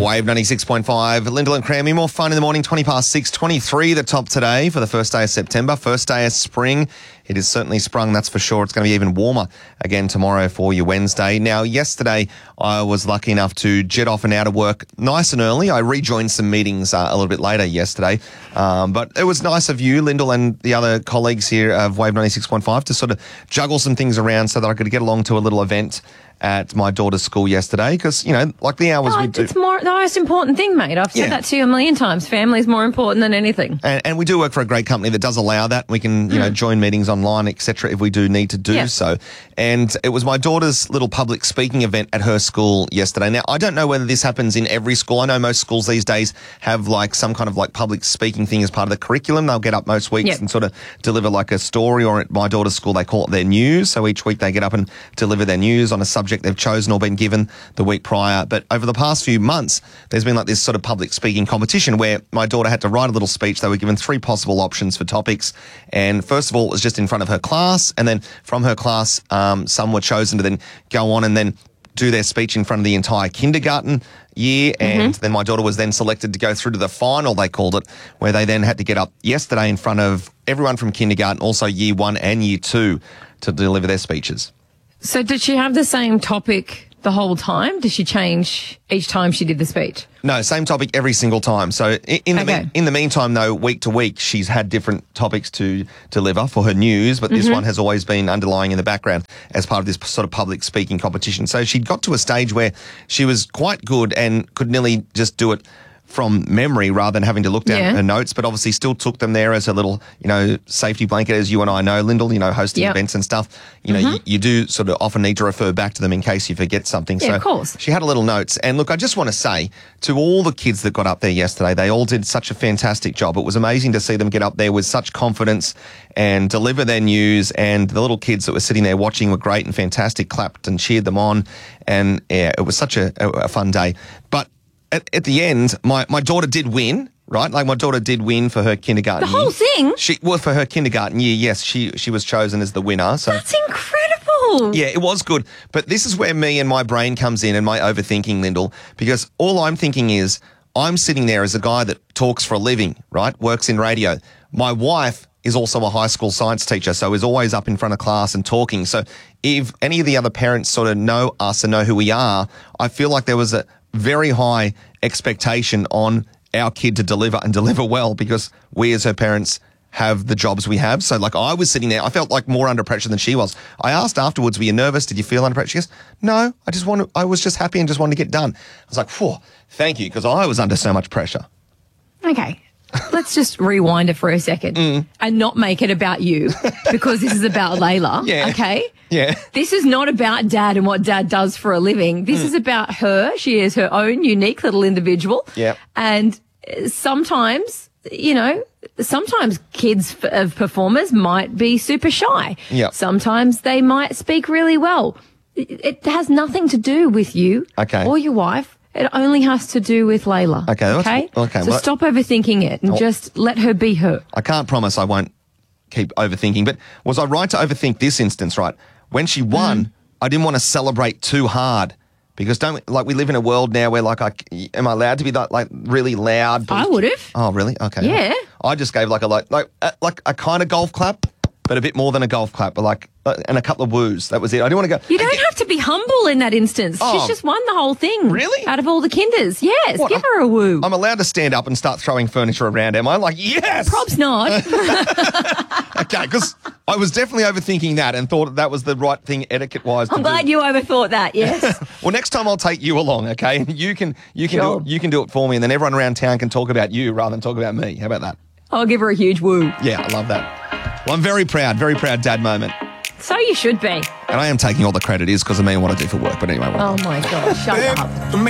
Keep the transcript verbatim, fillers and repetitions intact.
Wave ninety-six point five, Lyndall and Cranmy, more fun in the morning, twenty past six, twenty-three the top today for the first day of September, first day of spring. It is certainly sprung, that's for sure. It's going to be even warmer again tomorrow for your Wednesday. Now, yesterday I was lucky enough to jet off and out of work nice and early. I rejoined some meetings uh, a little bit later yesterday, um, but it was nice of you, Lyndall, and the other colleagues here of Wave ninety-six point five to sort of juggle some things around so that I could get along to a little event at my daughter's school yesterday because, you know, like the hours oh, we do. It's more the most important thing, mate. I've said Yeah. that to you a million times. Family's more important than anything. And, and we do work for a great company that does allow that. We can, you know, join meetings online, et cetera, if we do need to do Yeah. so. And it was my daughter's little public speaking event at her school yesterday. Now, I don't know whether this happens in every school. I know most schools these days have like some kind of like public speaking thing as part of the curriculum. They'll get up most weeks Yep. and sort of deliver like a story, or at my daughter's school, they call it their news. So each week they get up and deliver their news on a subject they've chosen or been given the week prior. But over the past few months, there's been like this sort of public speaking competition where my daughter had to write a little speech. They were given three possible options for topics. And first of all, it was just in front of her class. And then from her class, um, some were chosen to then go on and then do their speech in front of the entire kindergarten year. And then my daughter was then selected to go through to the final, they called it, where they then had to get up yesterday in front of everyone from kindergarten, also year one and year two, to deliver their speeches. So did she have the same topic the whole time? Did she change each time she did the speech? No, same topic every single time. So in, in the Okay. me- in the meantime, though, week to week, she's had different topics to deliver for her news, but this one has always been underlying in the background as part of this sort of public speaking competition. So she got to a stage where she was quite good and could nearly just do it from memory rather than having to look down Yeah. at her notes, but obviously still took them there as a little, you know, safety blanket, as you and I know, Lyndall, you know, hosting Yep. events and stuff. You know, you, you do sort of often need to refer back to them in case you forget something. Yeah, so of course. she had a little notes. And look, I just want to say to all the kids that got up there yesterday, they all did such a fantastic job. It was amazing to see them get up there with such confidence and deliver their news. And the little kids that were sitting there watching were great and fantastic, clapped and cheered them on. And yeah, it was such a, a, a fun day. But at, at the end, my, my daughter did win, right? Like my daughter did win for her kindergarten The whole year. thing? She, well, for her kindergarten year, yes, she, she was chosen as the winner. So That's incredible. yeah, it was good. But this is where me and my brain comes in and my overthinking, Lyndall, because all I'm thinking is I'm sitting there as a guy that talks for a living, right? Works in radio. My wife is also a high school science teacher, so is always up in front of class and talking. So if any of the other parents sort of know us and know who we are, I feel like there was a very high expectation on our kid to deliver and deliver well because we as her parents have the jobs we have. So like I was sitting there, I felt like more under pressure than she was. I asked afterwards, were you nervous? Did you feel under pressure? She goes, no, I just want to, I was just happy and just wanted to get done. I was like, whew, thank you, because I was under so much pressure. Okay. Let's just rewind it for a second and not make it about you because this is about Layla. Yeah. Okay. Yeah. This is not about Dad and what Dad does for a living. This is about her. She is her own unique little individual. Yep. And uh, sometimes, you know, sometimes kids f- of performers might be super shy. Yep. Sometimes they might speak really well. It, it has nothing to do with you Okay. or your wife. It only has to do with Layla. Okay, that's- Okay. okay, So well- stop overthinking it and just let her be her. I can't promise I won't keep overthinking, but was I right to overthink this instance, right? When she won, I didn't want to celebrate too hard because don't, we- like we live in a world now where like, I, am I allowed to be like, like really loud? I would have. Oh, really? Okay. Yeah. I just gave like a, like, like, uh, like a kind of golf clap, but a bit more than a golf clap, but like, uh, and a couple of woos. That was it. I didn't want to go. You don't have to be humble in that instance. Oh. She's just won the whole thing. Really? Out of all the kinders. Yes. What, Give I'm- her a woo. I'm allowed to stand up and start throwing furniture around, am I? Like, yes! Probs not. Okay, because I was definitely overthinking that and thought that was the right thing etiquette-wise to I'm do. glad you overthought that. Yes. Well, next time I'll take you along, okay? And you can you can Sure. do it, you can do it for me, and then everyone around town can talk about you rather than talk about me. How about that? I'll give her a huge woo. Yeah, I love that. Well, I'm very proud, very proud dad moment, So you should be. and I am taking all the credit is because of me and what I do for work. But anyway, whatever. Oh my God. Shut up.